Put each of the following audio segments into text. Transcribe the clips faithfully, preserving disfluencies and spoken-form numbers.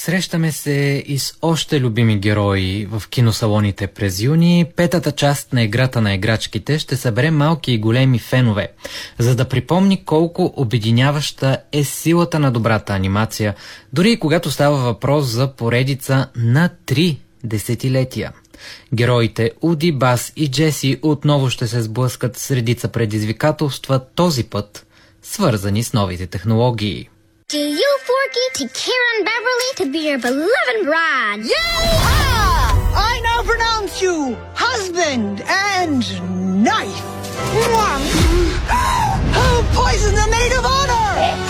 Срещаме се и с още любими герои в киносалоните през юни. Петата част на Играта на играчките ще събере малки и големи фенове, за да припомни колко обединяваща е силата на добрата анимация, дори и когато става въпрос за поредица на три десетилетия. Героите Уди, Бас и Джеси отново ще се сблъскат с редица предизвикателства, този път свързани с новите технологии. Do you Forky to Karen Beverly to be your beloved bride? Yeah! I now pronounce you husband and knife. Oh, poison the maid of honor!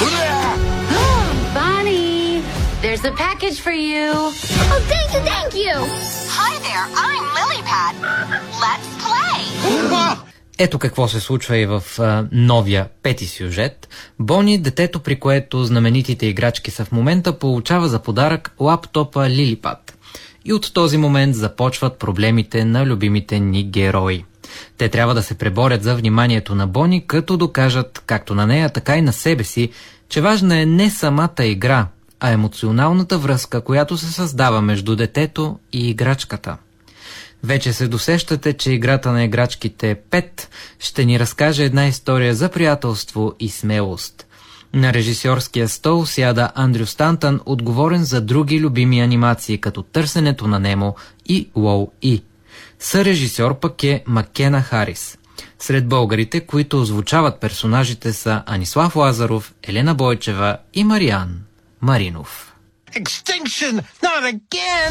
Bonnie, there's a package for you. Oh, thank you, thank you! Hi there, I'm Lilypad. Let's play! Ето какво се случва и в а, новия пети сюжет. Бони, детето, при което знаменитите играчки са в момента, получава за подарък лаптопа Лилипад. И от този момент започват проблемите на любимите ни герои. Те трябва да се преборят за вниманието на Бони, като докажат както на нея, така и на себе си, че важна е не самата игра, а емоционалната връзка, която се създава между детето и играчката. Вече се досещате, че Играта на играчките пет ще ни разкаже една история за приятелство и смелост. На режисьорския стол сяда Андрю Стантън, отговорен за други любими анимации, като Търсенето на Немо и Уол-И. Сърежисьор пък е Маккена Харис. Сред българите, които озвучават персонажите, са Анислав Лазаров, Елена Бойчева и Мариан Маринов. Extinction! Not again!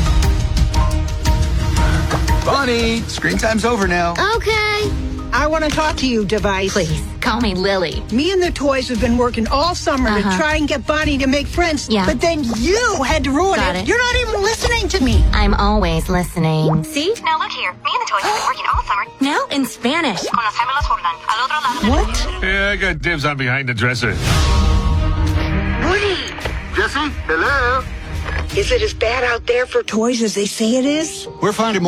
Bonnie, screen time's over now. Okay. I want to talk to you, Device. Please, call me Lily. Me and the toys have been working all summer Uh-huh. to try and get Bonnie to make friends. Yeah. But then you had to ruin Got it. it. You're not even listening to me. I'm always listening. See? Now look here, me and the toys have been working all summer. Now in Spanish. Con los gemelos Jordan, al otro lado del What? Yeah, I got dibs on behind the dresser. Woody! Jesse, hello? Is it as bad out there for toys as they say it is? We're finding